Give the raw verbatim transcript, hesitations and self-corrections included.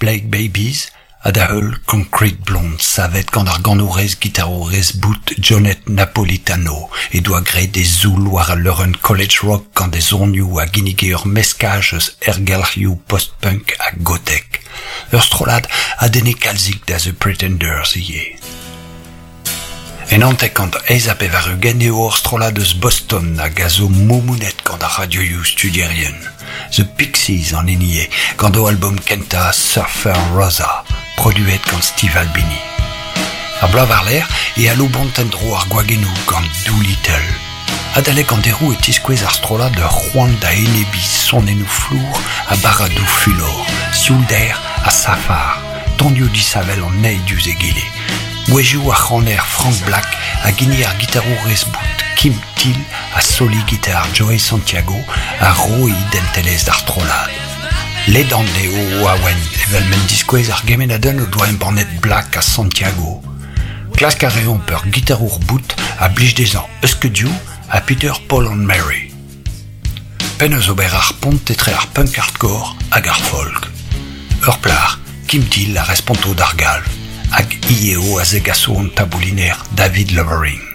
Plague Babies, ad a heul Concrete Blonde, savet gant ar ganourez guitarorez bout Jonet Napolitano, e doa gret des zoul war a leuren college rock gant des ornioù a ginnig ur meskages ergelc'hioù post-punk a gotek. Ur strolad a dene kalzik da The Pretenders ie. En antek gant eiz a pevar ugen eo ur strolad eus Boston a gazo moumounet gant a radioioù studierien. The Pixies en enie gant o album kenta Surfer Rosa, produet gant Steve Albini. Ar bloav ar ler e alo bontendro ar gwagenou gant Doolittle. Adalek gant derou e tiskouez ar strolad ur c'hoant da enebi sonenou flour a baradou fulor, sioulder a safar, tondio disavel an neidioù zegile. Ouejou a c'haner Frank Black a gini ar guitarourez bout Kim Till a soli gitar Joey Santiago a ro e identelez d'ar strolad. Ledan eo oawen evel men diskouez ar gemenadenn o doa embornet Black a Santiago. Klask a reon peur gitarour bout a blij dezan euskedioù a Peter, Paul and Mary. Pen eus ober ar pont etre ar punk hardcore hag ar folk. Ur plar, Kim Till a responto d'ar galv, hag ieo a zegasso an tabouliner David Lovering.